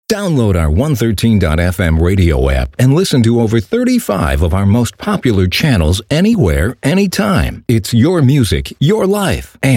Download our 113.fm radio app and listen to over 35 of our most popular channels anywhere, anytime. It's your music, your life, and